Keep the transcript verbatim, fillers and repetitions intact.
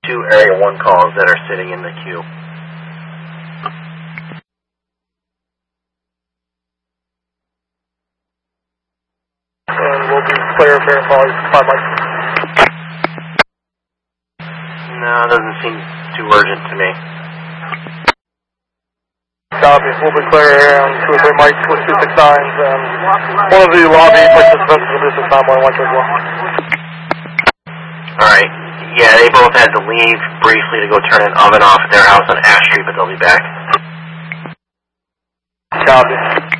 two Area one calls that are sitting in the queue. And we'll be clear of Bear Falls, five miles. No, it doesn't seem too urgent to me. Copy. We'll be clear here on two or three mics with two six nines, and one of the lobby participants will do six nine one one as well. Alright. Yeah, they both had to leave briefly to go turn an oven off at their house on Ash Street, but they'll be back. Copy.